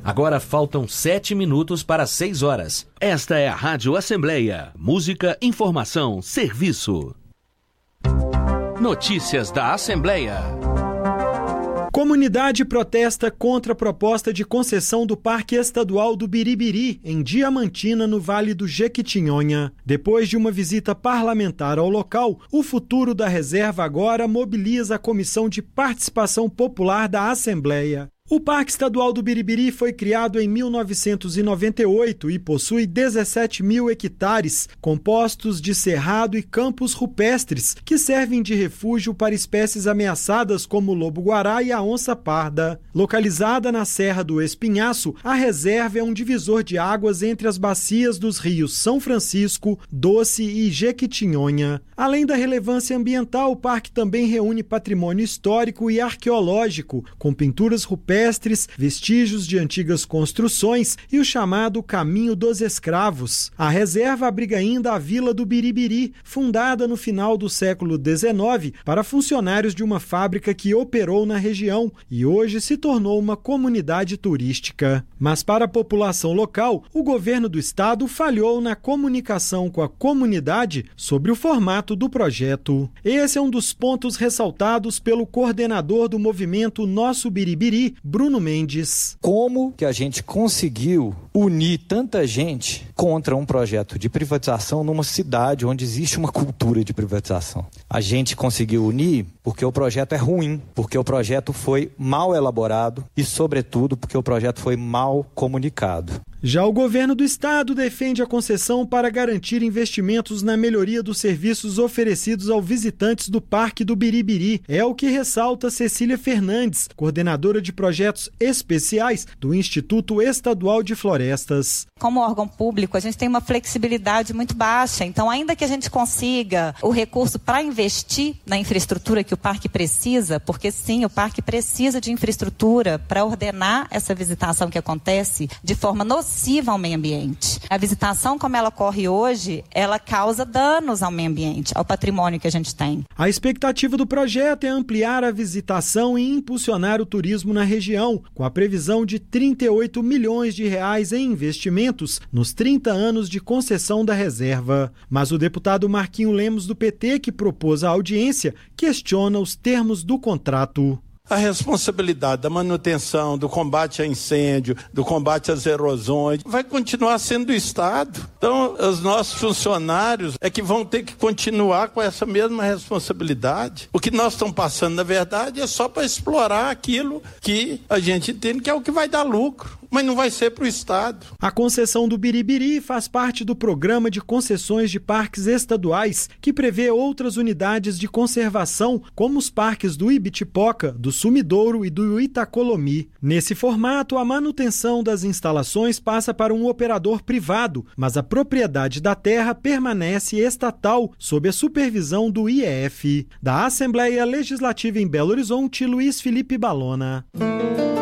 Agora faltam 7 minutos para 6 horas. Esta é a Rádio Assembleia. Música, informação, serviço. Notícias da Assembleia. Comunidade protesta contra a proposta de concessão do Parque Estadual do Biribiri, em Diamantina, no Vale do Jequitinhonha. Depois de uma visita parlamentar ao local, o futuro da reserva agora mobiliza a Comissão de Participação Popular da Assembleia. O Parque Estadual do Biribiri foi criado em 1998 e possui 17 mil hectares, compostos de cerrado e campos rupestres, que servem de refúgio para espécies ameaçadas como o lobo-guará e a onça-parda. Localizada na Serra do Espinhaço, a reserva é um divisor de águas entre as bacias dos rios São Francisco, Doce e Jequitinhonha. Além da relevância ambiental, o parque também reúne patrimônio histórico e arqueológico, com pinturas rupestres, vestígios de antigas construções e o chamado Caminho dos Escravos. A reserva abriga ainda a Vila do Biribiri, fundada no final do século XIX para funcionários de uma fábrica que operou na região e hoje se tornou uma comunidade turística. Mas para a população local, o governo do estado falhou na comunicação com a comunidade sobre o formato do projeto. Esse é um dos pontos ressaltados pelo coordenador do movimento Nosso Biribiri, Bruno Mendes. Como que a gente conseguiu unir tanta gente contra um projeto de privatização numa cidade onde existe uma cultura de privatização? A gente conseguiu unir porque o projeto é ruim, porque o projeto foi mal elaborado e, sobretudo, porque o projeto foi mal comunicado. Já o governo do estado defende a concessão para garantir investimentos na melhoria dos serviços oferecidos aos visitantes do Parque do Biribiri. É o que ressalta Cecília Fernandes, coordenadora de projetos especiais do Instituto Estadual de Florestas. Como órgão público, a gente tem uma flexibilidade muito baixa, então ainda que a gente consiga o recurso para investir na infraestrutura que o parque precisa, porque sim, o parque precisa de infraestrutura para ordenar essa visitação que acontece de forma nociva ao meio ambiente. A visitação, como ela ocorre hoje, ela causa danos ao meio ambiente, ao patrimônio que a gente tem. A expectativa do projeto é ampliar a visitação e impulsionar o turismo na região, com a previsão de 38 milhões de reais em investimentos nos 30 anos de concessão da reserva. Mas o deputado Marquinho Lemos, do PT, que propôs a audiência, questiona os termos do contrato. A responsabilidade da manutenção, do combate a incêndio, do combate às erosões, vai continuar sendo do Estado. Então, os nossos funcionários é que vão ter que continuar com essa mesma responsabilidade. O que nós estamos passando, na verdade, é só para explorar aquilo que a gente entende que é o que vai dar lucro, mas não vai ser para o Estado. A concessão do Biribiri faz parte do programa de concessões de parques estaduais, que prevê outras unidades de conservação, como os parques do Ibitipoca, do Sumidouro e do Itacolomi. Nesse formato, a manutenção das instalações passa para um operador privado, mas a propriedade da terra permanece estatal, sob a supervisão do IEF. Da Assembleia Legislativa em Belo Horizonte, Luiz Felipe Balona.